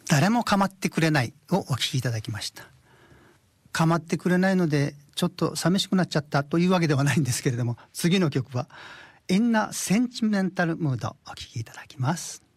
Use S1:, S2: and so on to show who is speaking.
S1: 誰も構ってくれないをお聴きいただきました。構ってくれないのでちょっと寂しくなっちゃったというわけではないんですけれども、次の曲はインナーセンチメンタルムードお聴きいただきます。